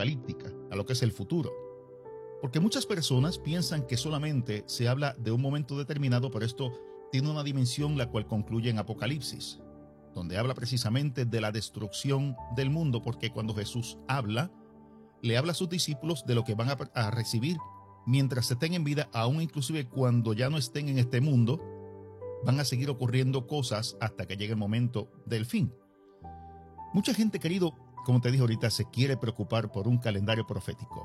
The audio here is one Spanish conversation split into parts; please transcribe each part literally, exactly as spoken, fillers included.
apocalíptica, a lo que es el futuro. Porque muchas personas piensan que solamente se habla de un momento determinado, pero esto tiene una dimensión la cual concluye en Apocalipsis, donde habla precisamente de la destrucción del mundo, porque cuando Jesús habla, le habla a sus discípulos de lo que van a, a recibir mientras estén en vida, aún inclusive cuando ya no estén en este mundo, van a seguir ocurriendo cosas hasta que llegue el momento del fin. Mucha gente, querido, como te dije ahorita, se quiere preocupar por un calendario profético.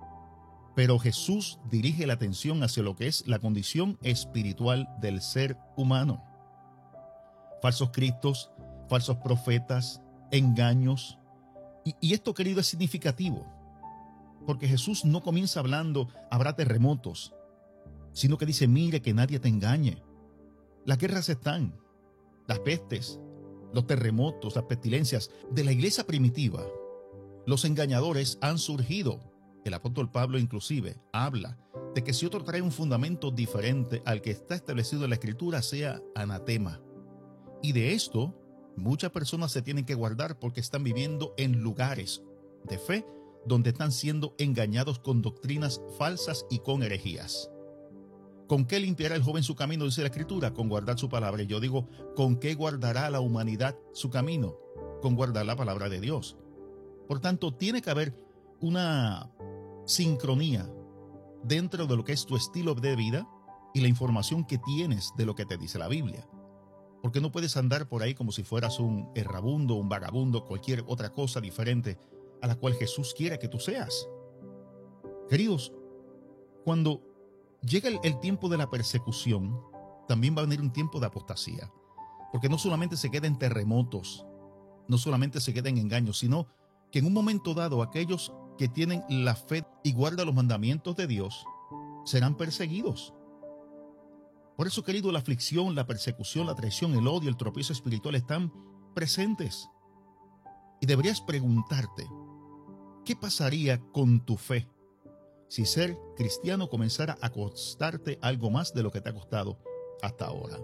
Pero Jesús dirige la atención hacia lo que es la condición espiritual del ser humano. Falsos cristos, falsos profetas, engaños. Y, y esto, querido, es significativo. Porque Jesús no comienza hablando, habrá terremotos, sino que dice, mire que nadie te engañe. Las guerras están, las pestes, los terremotos, las pestilencias de la iglesia primitiva. Los engañadores han surgido. El apóstol Pablo inclusive habla de que si otro trae un fundamento diferente al que está establecido en la Escritura, sea anatema. Y de esto, muchas personas se tienen que guardar porque están viviendo en lugares de fe donde están siendo engañados con doctrinas falsas y con herejías. ¿Con qué limpiará el joven su camino? Dice la Escritura, con guardar su palabra. Y yo digo, ¿con qué guardará la humanidad su camino? Con guardar la palabra de Dios. Por tanto, tiene que haber una sincronía dentro de lo que es tu estilo de vida y la información que tienes de lo que te dice la Biblia. Porque no puedes andar por ahí como si fueras un errabundo, un vagabundo, cualquier otra cosa diferente a la cual Jesús quiere que tú seas. Queridos, cuando llega el, el tiempo de la persecución, también va a venir un tiempo de apostasía. Porque no solamente se queda en terremotos, no solamente se queda en engaños, sino que en un momento dado aquellos que tienen la fe y guardan los mandamientos de Dios serán perseguidos. Por eso, querido, la aflicción, la persecución, la traición, el odio, el tropiezo espiritual están presentes. Y deberías preguntarte, ¿qué pasaría con tu fe si ser cristiano comenzara a costarte algo más de lo que te ha costado hasta ahora?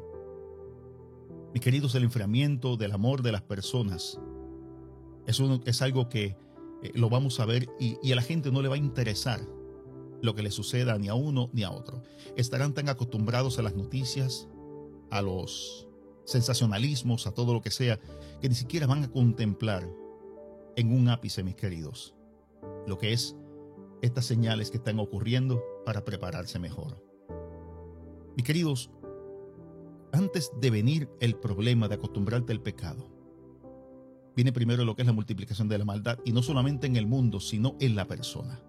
Mis queridos, el enfriamiento del amor de las personas es, un, es algo que eh, lo vamos a ver y, y a la gente no le va a interesar lo que le suceda ni a uno ni a otro. Estarán tan acostumbrados a las noticias, a los sensacionalismos, a todo lo que sea, que ni siquiera van a contemplar en un ápice, mis queridos, lo que es estas señales que están ocurriendo para prepararse mejor. Mis queridos, antes de venir el problema de acostumbrarte al pecado, viene primero lo que es la multiplicación de la maldad, y no solamente en el mundo, sino en la persona.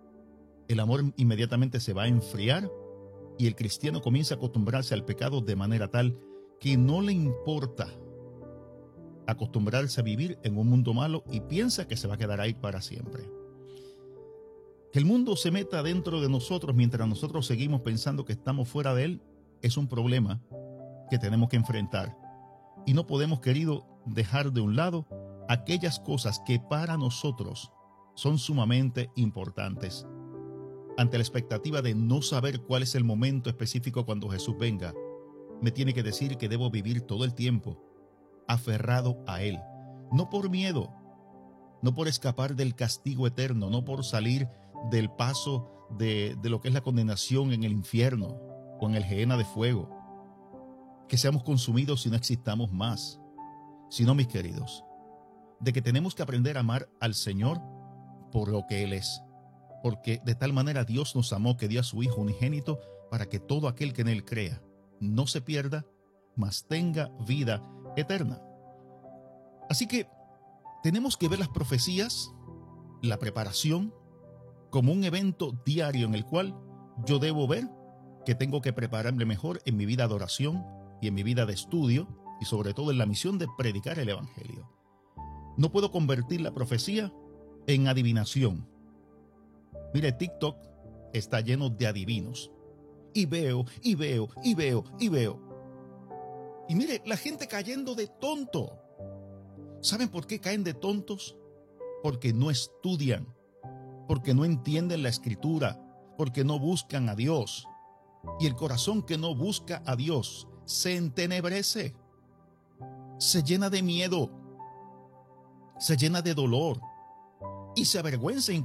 El amor inmediatamente se va a enfriar y el cristiano comienza a acostumbrarse al pecado de manera tal que no le importa acostumbrarse a vivir en un mundo malo y piensa que se va a quedar ahí para siempre. Que el mundo se meta dentro de nosotros mientras nosotros seguimos pensando que estamos fuera de él es un problema que tenemos que enfrentar. Y no podemos, querido, dejar de un lado aquellas cosas que para nosotros son sumamente importantes. Ante la expectativa de no saber cuál es el momento específico cuando Jesús venga, me tiene que decir que debo vivir todo el tiempo aferrado a Él. No por miedo, no por escapar del castigo eterno, no por salir del paso de, de lo que es la condenación en el infierno o en el gehenna de fuego, que seamos consumidos y no existamos más, sino, mis queridos, de que tenemos que aprender a amar al Señor por lo que Él es. Porque de tal manera Dios nos amó que dio a su Hijo unigénito para que todo aquel que en Él crea no se pierda, mas tenga vida eterna. Así que tenemos que ver las profecías, la preparación, como un evento diario en el cual yo debo ver que tengo que prepararme mejor en mi vida de oración y en mi vida de estudio y sobre todo en la misión de predicar el Evangelio. No puedo convertir la profecía en adivinación. Mire, TikTok está lleno de adivinos. Y veo, y veo, y veo, y veo. Y mire, la gente cayendo de tonto. ¿Saben por qué caen de tontos? Porque no estudian, porque no entienden la Escritura, porque no buscan a Dios. Y el corazón que no busca a Dios se entenebrece, se llena de miedo, se llena de dolor y se avergüenza